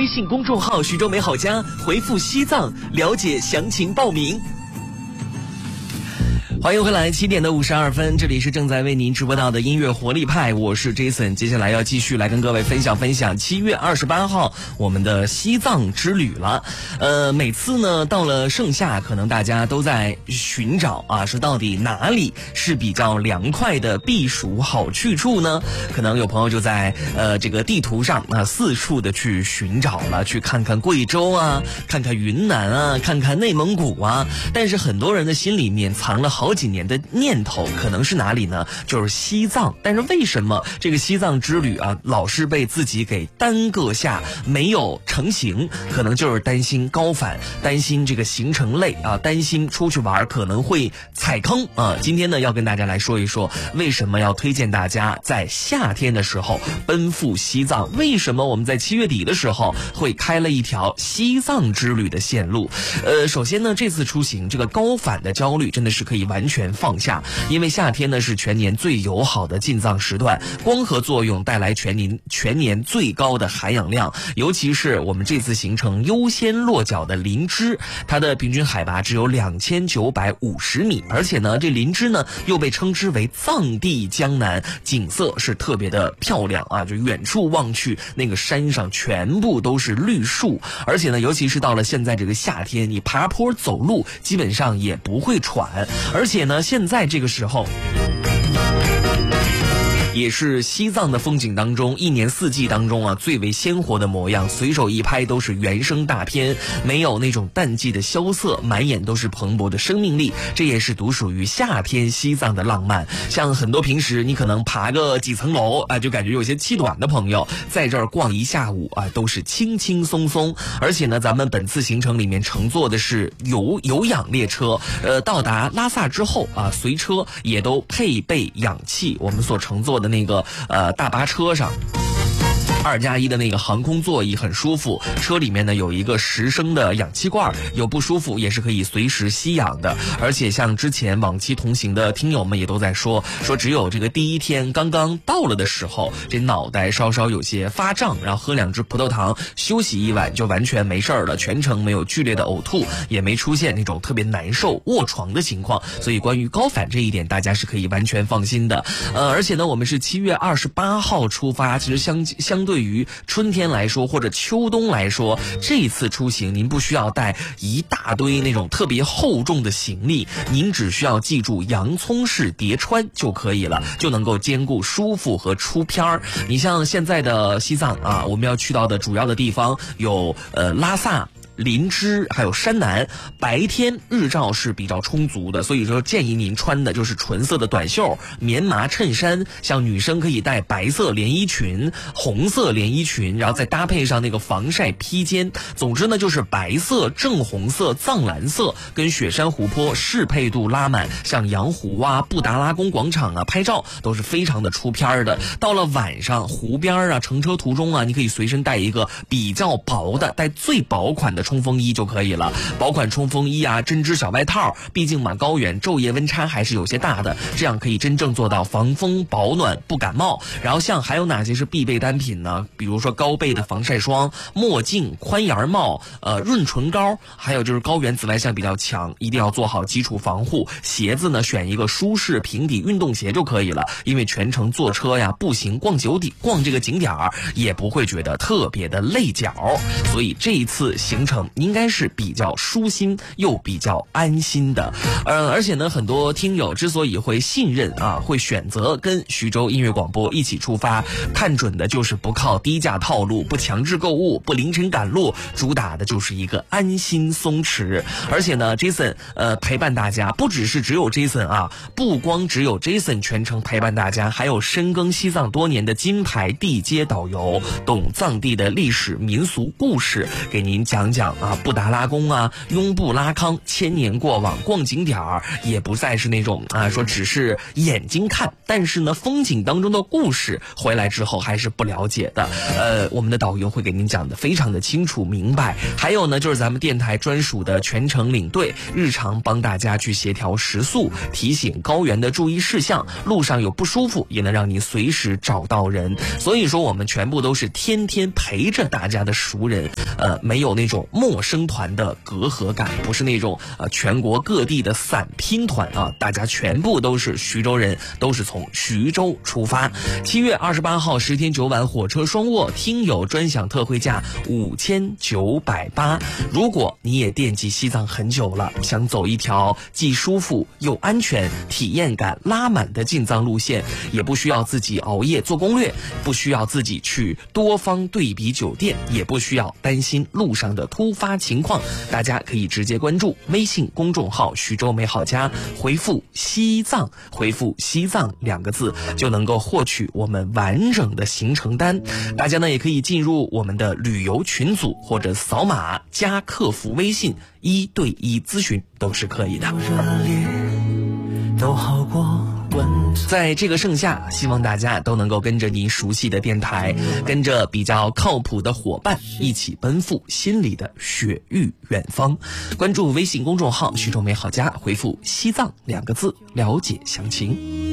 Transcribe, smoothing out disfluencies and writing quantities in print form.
微信公众号徐州美好家，回复西藏了解详情报名。欢迎回来，7点的52分，这里是正在为您直播到的音乐活力派，我是 Jason， 接下来要继续来跟各位分享7月28号我们的西藏之旅了。每次呢到了盛夏，可能大家都在寻找啊，说到底哪里是比较凉快的避暑好去处呢？可能有朋友就在这个地图上啊四处的去寻找了，去看看贵州啊，看看云南啊，看看内蒙古啊，但是很多人的心里面藏了好几年的念头，可能是哪里呢？就是西藏。但是为什么这个西藏之旅啊老是被自己给耽搁下，没有成型？可能就是担心高反，担心这个行程累啊，担心出去玩可能会踩坑啊。今天呢要跟大家来说一说，为什么要推荐大家在夏天的时候奔赴西藏？为什么我们在7月底的时候会开了一条西藏之旅的线路？首先呢，这次出行这个高反的焦虑真的是可以完全放下，因为夏天呢是全年最友好的进藏时段，光合作用带来全年最高的含氧量，尤其是我们这次行程优先落脚的林芝，它的平均海拔只有2950米，而且呢这林芝呢又被称之为藏地江南，景色是特别的漂亮啊，就远处望去那个山上全部都是绿树，而且呢尤其是到了现在这个夏天，你爬坡走路基本上也不会喘，而且呢现在这个时候也是西藏的风景当中一年四季当中啊最为鲜活的模样，随手一拍都是原声大片，没有那种淡季的萧瑟，满眼都是蓬勃的生命力，这也是独属于夏天西藏的浪漫。像很多平时你可能爬个几层楼啊就感觉有些气短的朋友，在这儿逛一下午啊都是轻轻松松。而且呢咱们本次行程里面乘坐的是有氧列车，到达拉萨之后啊随车也都配备氧气，我们所乘坐的那个大巴车上2+1的那个航空座椅很舒服，车里面呢有一个10升的氧气罐，有不舒服也是可以随时吸氧的。而且像之前往期同行的听友们也都在说只有这个第一天刚刚到了的时候，这脑袋稍稍有些发胀，然后喝2支葡萄糖休息一晚就完全没事了，全程没有剧烈的呕吐，也没出现那种特别难受卧床的情况，所以关于高反这一点大家是可以完全放心的。而且呢我们是7月28号出发，其实相对于春天来说或者秋冬来说，这一次出行您不需要带一大堆那种特别厚重的行李，您只需要记住洋葱式叠穿就可以了，就能够兼顾舒服和出片儿。你像现在的西藏啊，我们要去到的主要的地方有拉萨、林芝还有山南，白天日照是比较充足的，所以说建议您穿的就是纯色的短袖、棉麻衬衫，像女生可以带白色连衣裙、红色连衣裙，然后再搭配上那个防晒披肩。总之呢就是白色、正红色、藏蓝色跟雪山湖泊适配度拉满，像羊湖啊、布达拉宫广场啊拍照都是非常的出片的。到了晚上湖边啊乘车途中啊，你可以随身带一个比较薄的，带最薄款的冲锋衣就可以了，薄款冲锋衣啊，针织小外套，毕竟马高原昼夜温差还是有些大的，这样可以真正做到防风保暖不感冒。然后像还有哪些是必备单品呢？比如说高倍的防晒霜、墨镜、宽檐帽、润唇膏，还有就是高原紫外线比较强，一定要做好基础防护。鞋子呢选一个舒适平底运动鞋就可以了，因为全程坐车呀、步行逛这个景点也不会觉得特别的累脚，所以这一次行程应该是比较舒心又比较安心的。而且呢很多听友之所以会信任啊，会选择跟徐州音乐广播一起出发，看准的就是不靠低价套路，不强制购物，不凌晨赶路，主打的就是一个安心松弛。而且呢 Jason 陪伴大家，不只有 Jason 啊，不光只有 Jason 全程陪伴大家，还有深耕西藏多年的金牌地接导游，懂藏地的历史民俗故事，给您讲想啊，布达拉宫啊、雍布拉康，千年过往，逛景点儿也不再是那种说只是眼睛看，但是呢，风景当中的故事回来之后还是不了解的。我们的导游会给您讲的非常的清楚明白。还有呢，就是咱们电台专属的全程领队，日常帮大家去协调食宿，提醒高原的注意事项，路上有不舒服也能让你随时找到人。所以说我们全部都是天天陪着大家的熟人，没有那种陌生团的隔阂感，不是那种全国各地的散拼团啊，大家全部都是徐州人，都是从徐州出发。7月28号10天9晚火车双卧，听友专享特惠价5980。如果你也惦记西藏很久了，想走一条既舒服又安全、体验感拉满的进藏路线，也不需要自己熬夜做攻略，不需要自己去多方对比酒店，也不需要担心路上的突发情况，大家可以直接关注微信公众号徐州美好家，回复西藏2个字，就能够获取我们完整的行程单。大家呢也可以进入我们的旅游群组，或者扫码加客服微信1对1咨询都是可以的。在这个盛夏，希望大家都能够跟着你熟悉的电台，跟着比较靠谱的伙伴，一起奔赴心里的雪域远方。关注微信公众号徐州美好家，回复西藏2个字了解详情。